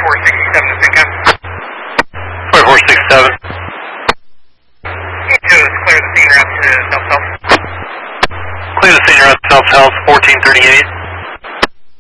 2467 to Syncam. 2467. Just clear the scene route to South Health. Clear the scene route to South Health, 1438.